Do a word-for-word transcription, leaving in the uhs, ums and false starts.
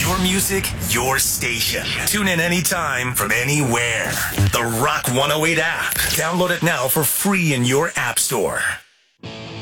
Your music, your station. Tune in anytime from anywhere. The Rock one oh eight app. Download it now for free in your app store.